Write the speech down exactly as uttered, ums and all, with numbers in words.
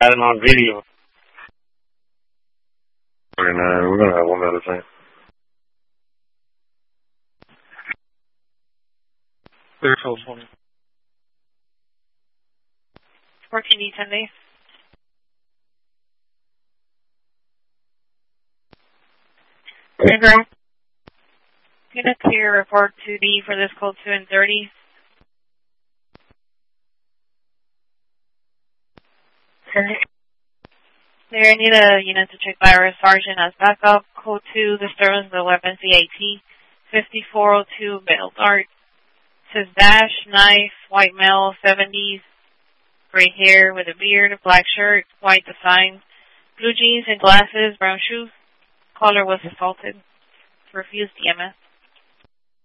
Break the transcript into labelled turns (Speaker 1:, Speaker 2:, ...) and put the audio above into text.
Speaker 1: Got him on video.
Speaker 2: Okay, nah, we're gonna have one at a time. Clear till twenty.
Speaker 3: fourteen D ten days.
Speaker 1: Clear.
Speaker 3: Unit clear report two D for this code two and thirty. There, I need a unit to check virus sergeant as backup. Code two, disturbance of the weapon C A T. fifty-four oh two, battle dart. Says dash, knife, white male, seventies. Gray hair with a beard, black shirt, white design. Blue jeans and glasses, brown shoes. Caller was assaulted. Refused E M S.